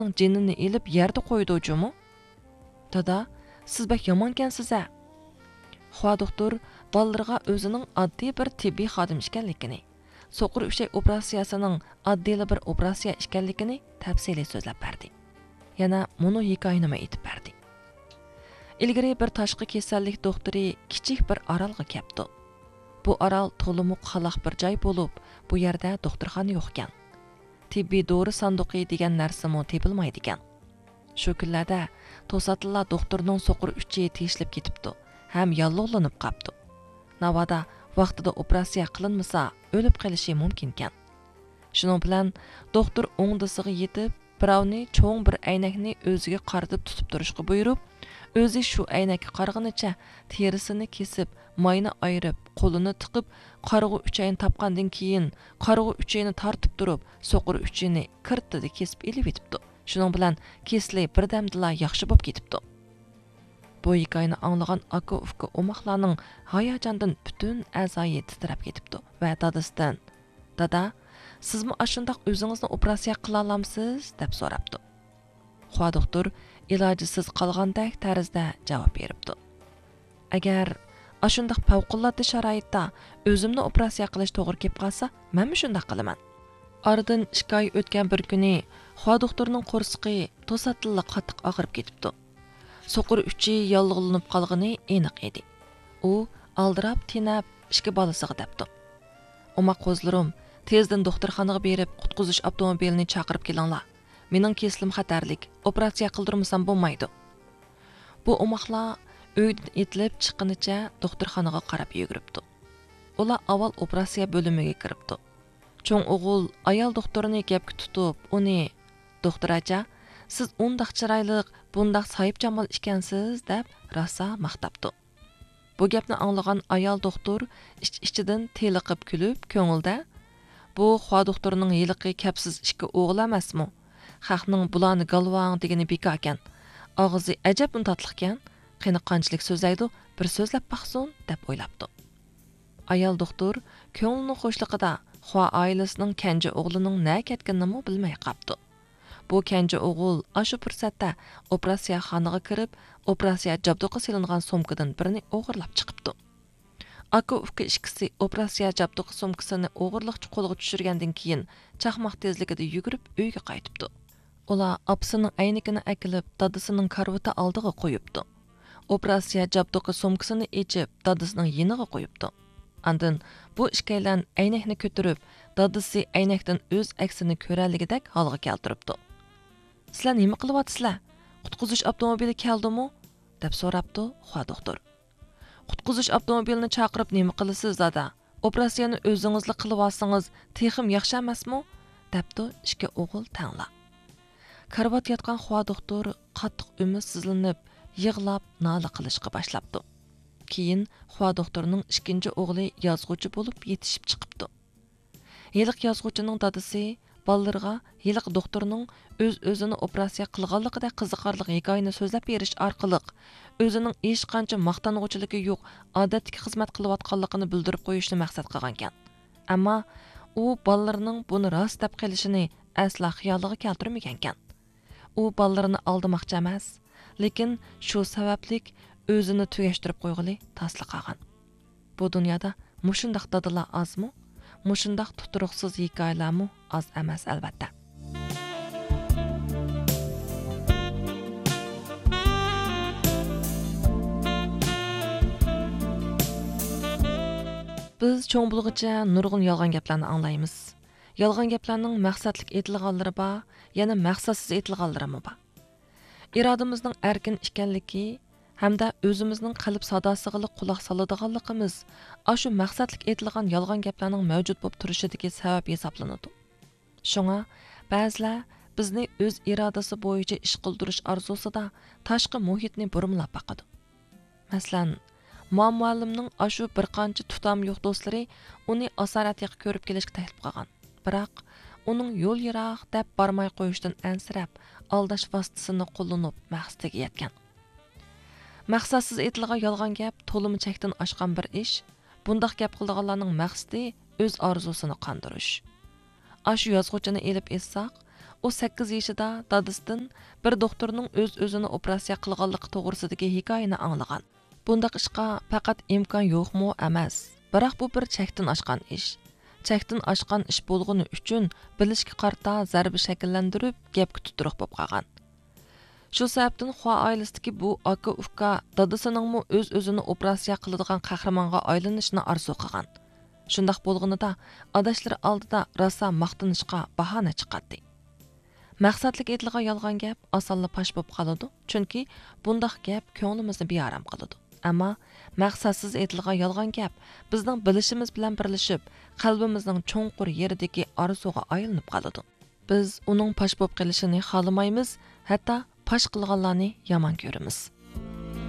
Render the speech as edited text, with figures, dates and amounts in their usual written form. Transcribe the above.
Cenini elib yerda qo'ydi ujumu. Dada, siz bak yomonkansiz a. Xua doktor ballarga o'zining oddiy bir tibbiy xodim ekanligini, so'qir uchak operatsiyasining oddiy bir operatsiya ekanligini tafsiliy so'zlab berdi. Yana mono hikoyani aytib berdi. Ilgari bir tashqi kasallik doktori kichik bir orolga kelibdi. Bu orol to'liq xalaq bir joy bo'lib, bu yerda doktorxona yo'q ekan. Tibbiy dori sanduqi degan narsa mo tepilmaydi ekan. Shu kunlarda to'satilla doktorning so'qir uchi teshilib ketibdi, ham yalloqlanib qapti. Navada vaqtida operatsiya qilinmasa, o'lib qolishi mumkin ekan. Shuning bilan doktor o'ngdisiga yetib, birovni cho'ng bir aynakni o'ziga qaratib tutib turishga buyurib, o'zi shu aynakka qarag'inicha terisini kesib, mayni ayirib, qo'lini tiqib, qarg'u uchayni topgandan keyin qarg'u uchayni tortib turib, so'qir uchini kirtdi kesib elib etibdi. Shuning bilan kesli birdamdila yaxshi bo'lib ketibdi. Bu hikoyani anglagan aka-uka o'moqlarning hayajondan butun a'zoyi titrab ketibdi va dadasidan: "Dada, sizmi ashundaq o'zingizni operatsiya qila olamsiz?" deb so'rabdi. Xua doktor ilojisiz qolgandek tarzda javob beribdi. Agar ashundaq favqulodda sharoitda o'zimni operatsiya qilish to'g'ri kelib qolsa, men shunday qilaman. Aradan 2 oy o'tgan bir kuni Xua doktorning qo'rsqi to'satilla qattiq og'rib ketibdi. So'qir uchi yolg'ilinib qolgani aniq edi. U aldirab tinab 2 bolasiga debdi: "Oma qo'zlarim, tezdan doktorxonaga berib, qutqizish avtomobilini chaqirib kelinglar. Mening keslim xatarlik, operatsiya qildirmasam bo'lmaydi." Bu omoqlar uydan etilib chiqqanicha doktorxonaga qarab yuguribdi. Ular avval operatsiya bo'limiga kiribdi. Cho'ng o'g'il ayol doktorini gapga tutib, uni: "Doktor acha, siz undaq chiroyliq, bundaq soyibchamol ekansiz" deb rosa maqtabdi. Bu gapni anglagan ayol doktor ichidan teliqib kulib, ko'ngilda: "Bu Xua doktorning yiliqi kapsiz 2 o'g'il emasmi? Xalqning bularni galvang degani bekor ekan. Og'izi ajab tatliq ekan. Qani qanchalik so'zlaydi, bir so'zlab baqsin" deb o'ylabdi. Ayol doktor ko'nglini xo'shliqida Xua oilasining kenja o'g'lining nima ketganini bilmay qapti. Bu kenja o'g'il ashu fursatda operatsiya xonaga kirib, operatsiya jabduqi silingan sumkadan birini o'g'irlab chiqibdi. Aka-uka ikkisi operatsiya jabduqi sumkasini o'g'irliqchi qo'lga tushirgandan keyin chaqmoq tezligida yugurib uyga qaytibdi. Ular opasining aynigini akilib, dadasining karvati oldiga qo'yibdi. Operatsiya jabduqi sumkasini echib, dadasining yeniga qo'yibdi. Andan bu ishkaylan aynakni ko'tarib, dadasi aynakdan o'z aksini ko'rarligidek holga keltiribdi. "Sizlar nima qilyapsizlar? Qutqizish avtomobili keldimi?" deb so'rabdi Xua doktor. "Qutqizish avtomobilini chaqirib nima qilasiz, dada? Operatsiyani o'zingizla qilib olsangiz, texim yaxshi emasmi?" debdi 2 o'g'il tangla. Karvat yotgan Xua doktor qattiq umidsizlanib, yig'lab, nola qilishga boshlabdi. Keyin Xua doktorning 2-chi o'g'li yozuvchi bo'lib yetishib chiqibdi. Yiliq yozuvchining dadasi ballarga yiliq doktorning o'zini operatsiya qilganligida qiziqarli hikoyani so'zlab berish orqali o'zining hech qancha maqtang'uvchiligi yo'q, odatdagi xizmat qilayotganligini bildirib qo'yishni maqsad qilgan ekan. Ammo u ballarning buni rost deb qilishini asla xayoliga keltirmagan ekan. U ballarini aldamoqchi emas, lekin shu sabablik o'zini tugashtirib qo'yg'ili tasli qolgan. Bu dunyoda mushundaq dadalar azmi? Mushundaq tuturuqsiz hikoyalarmi az emas albatta. Biz cho'ng bo'lg'icha nurg'un yolg'on gaplarni anglaymiz. Yolg'on gaplarning maqsadlik aytilganlari bor, yana maqsadsiz aytilganlari bor. Irodamizning erkin ekanligi hamda o'zimizning qalb sadosiga quloq soladiganligimiz ashu maqsadlik aytilgan yolg'on gaplarning mavjud bo'lib turishidagi sabab hisoblanadi. Shunga ba'zilar bizni o'z irodasi bo'yicha ish qildirish orzusida tashqi muhitni burumlab baqadi. Masalan, muallimning ashu bir qancha tutam yo'q do'stlari uni asoratga ko'rib kelishga taklif qilgan. Biroq uning yo'l yiroq deb bormay qo'yishdan ansirab, aldash vositasini qo'llanib maqsadiga yetgan. Maqsadsiz aytilgan yolg'on gap to'limi chekdan oshgan bir ish. Bundaq gap qilganlarning maqsadi o'z orzusini qandirish. Ashu yozuvchini elib etsak, u 8 yoshida dadisidan bir doktorning o'z-o'zini operatsiya qilganligi to'g'risidagi hikoyani anglagan. Bundaq ishqa faqat imkon yo'qmi emas, biroq bu bir chekdan oshgan ish. Chekdan oshgan ish bo'lgani uchun bilishga qarta zarba shakllantirib gapga tuturuq bo'lib qolgan. Shu sababdan Xua oilasidagi bu aka-uka dadisining o'z-o'zini operatsiya qiladigan qahramonga aylanishni orzu qilgan. Shundaq bo'lganida adashlari oldida rosa maqtanishga bahona chiqardi. Maqsadlik aytilgan yolg'on gap osonla pash bo'lib qoladi, chunki bundaq gap ko'nglimizni bearam qiladi. Ammo maqsadsiz aytilgan yolg'on gap bizning bilishimiz bilan birlashib, qalbimizning cho'nqur yeridagi orzuga aylanib qoladi. Biz uning pash bo'lib qolishini xohlamaymiz, hatto pash qilganlarni yomon ko'ramiz.